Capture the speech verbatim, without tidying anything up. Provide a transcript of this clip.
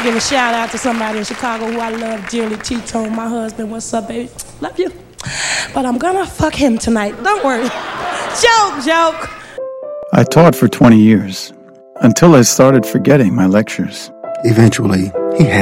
give a shout out to somebody in Chicago who I love dearly, T-Tone, my husband. What's up, baby? Love you. But I'm gonna fuck him tonight. Don't worry. Joke, joke. I taught for twenty years, until I started forgetting my lectures. Eventually, he had